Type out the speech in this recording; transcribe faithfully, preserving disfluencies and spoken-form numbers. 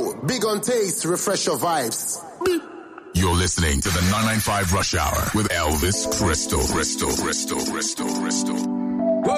yo, big on taste, refresh your vibes. You're listening to the nine ninety-five Rush Hour with Elvis Crystal, Crystal, Crystal, Crystal, Crystal.